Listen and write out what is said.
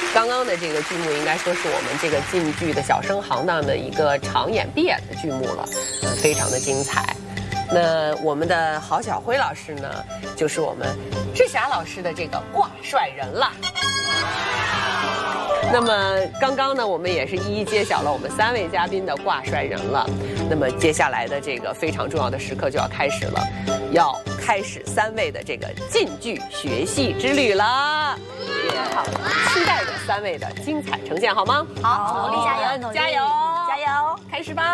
刚刚的这个剧目应该说是我们这个晋剧的小生行当的一个常演必演的剧目了，非常的精彩。那我们的郝晓辉老师呢，就是我们志霞老师的这个挂帅人了。那么刚刚呢，我们也是一一揭晓了我们3位嘉宾的挂帅人了。那么接下来的这个非常重要的时刻就要开始了，要开始3位的这个晋剧学戏之旅了。也好，期待着3位的精彩呈现，好吗？ 好，努力加油， 加油， 加油， 开始吧。